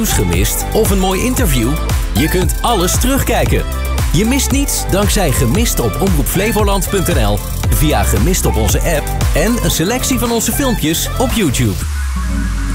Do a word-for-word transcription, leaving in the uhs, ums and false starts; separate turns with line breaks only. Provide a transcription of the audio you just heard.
gemist of een mooi interview? Je kunt alles terugkijken. Je mist niets dankzij Gemist op omroep flevoland punt n l, via Gemist op onze app en een selectie van onze filmpjes op YouTube.